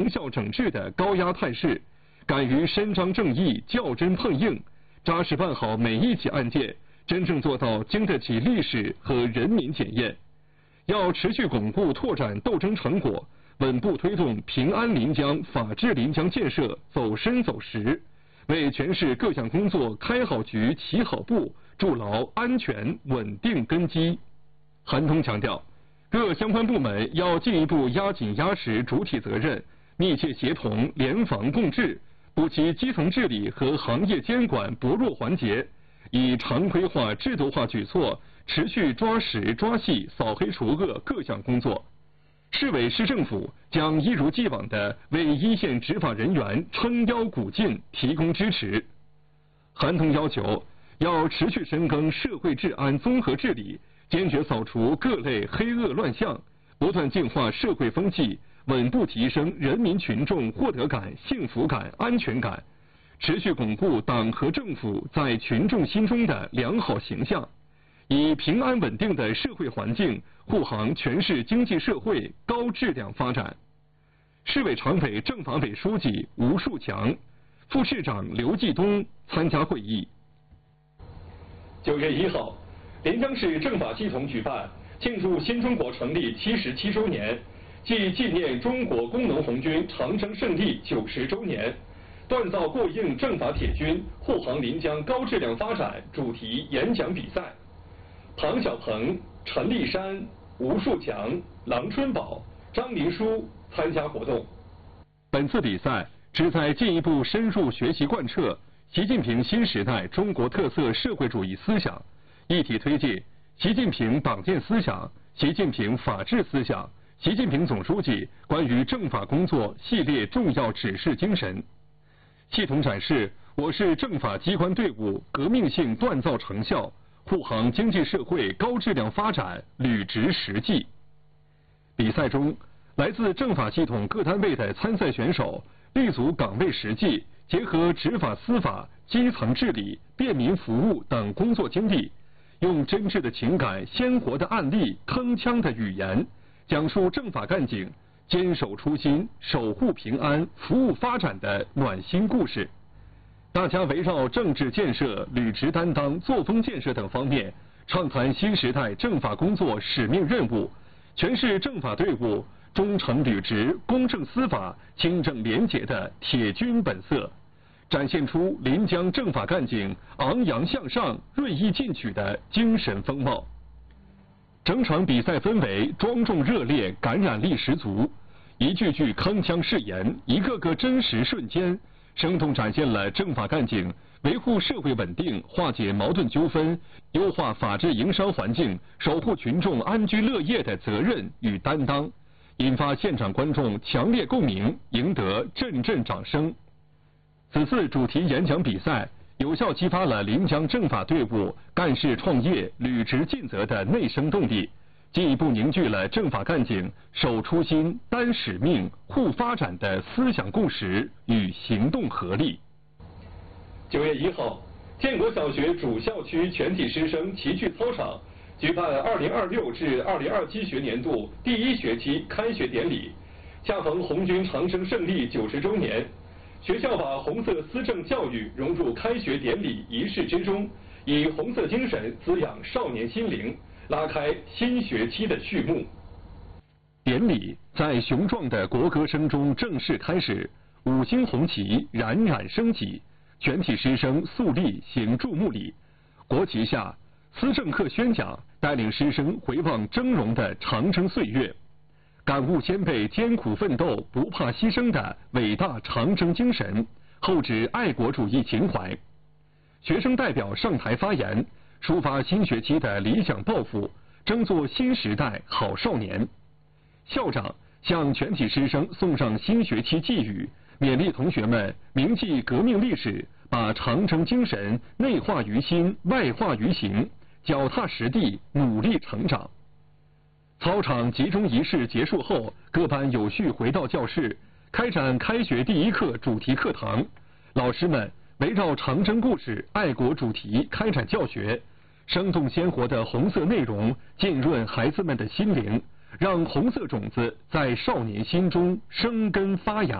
效整治的高压态势，敢于伸张正义、较真碰硬，扎实办好每一起案件，真正做到经得起历史和人民检验。要持续巩固拓展斗争成果，稳步推动平安临江、法治临江建设走深走实，为全市各项工作开好局、起好步，筑牢安全稳定根基。韩通强调，各相关部门要进一步压紧压实主体责任，密切协同、联防共治，补齐基层治理和行业监管薄弱环节，以常规化、制度化举措，持续抓实抓细、扫黑除恶各项工作。市委市政府将一如既往地为一线执法人员撑腰鼓劲，提供支持。韩通要求，要持续深耕社会治安综合治理，坚决扫除各类黑恶乱象，不断净化社会风气，稳步提升人民群众获得感、幸福感、安全感，持续巩固党和政府在群众心中的良好形象，以平安稳定的社会环境护航全市经济社会高质量发展。市委常委、政法委书记吴树强、副市长刘继东参加会议。9月1号，临江市政法系统举办庆祝新中国成立77周年暨纪念中国工农红军长征胜利90周年锻造过硬政法铁军，护航临江高质量发展主题演讲比赛。庞小鹏、陈立山、吴树强、郎春宝、张林书参加活动。本次比赛旨在进一步深入学习贯彻习近平新时代中国特色社会主义思想，一体推进习近平党建思想、习近平法治思想、习近平总书记关于政法工作系列重要指示精神，系统展示我市政法机关队伍革命性锻造成效，护航经济社会高质量发展履职实际。比赛中，来自政法系统各单位的参赛选手立足岗位实际，结合执法司法、基层治理、便民服务等工作经历，用真挚的情感、鲜活的案例、铿锵的语言，讲述政法干警坚守初心、守护平安、服务发展的暖心故事。大家围绕政治建设、履职担当、作风建设等方面，畅谈新时代政法工作使命任务，诠释政法队伍忠诚履职、公正司法、清正廉洁的铁军本色，展现出临江政法干警昂扬向上、锐意进取的精神风貌。整场比赛氛围庄重热烈，感染力十足，一句句铿锵誓言，一个个真实瞬间，生动展现了政法干警维护社会稳定、化解矛盾纠纷、优化法治营商环境、守护群众安居乐业的责任与担当，引发现场观众强烈共鸣，赢得阵阵掌声。此次主题演讲比赛有效激发了临江政法队伍干事创业、履职尽责的内生动力，进一步凝聚了政法干警守初心、担使命、护发展的思想共识与行动合力。9月1号，建国小学主校区全体师生齐聚操场，举办2026至2027学年度第1学期开学典礼。恰逢红军长征胜利90周年，学校把红色思政教育融入开学典礼仪式之中，以红色精神滋养少年心灵，拉开新学期的序幕。典礼在雄壮的国歌声中正式开始，五星红旗冉冉升起，全体师生肃立行注目礼。国旗下，思政课宣讲带领师生回望峥嵘的长征岁月，感悟先辈艰苦奋斗、不怕牺牲的伟大长征精神，厚植爱国主义情怀。学生代表上台发言，抒发新学期的理想抱负，争做新时代好少年。校长向全体师生送上新学期寄语，勉励同学们铭记革命历史，把长征精神内化于心、外化于行，脚踏实地，努力成长。操场集中仪式结束后，各班有序回到教室，开展开学第1课主题课堂。老师们围绕长征故事、爱国主题开展教学，生动鲜活的红色内容浸润孩子们的心灵，让红色种子在少年心中生根发芽。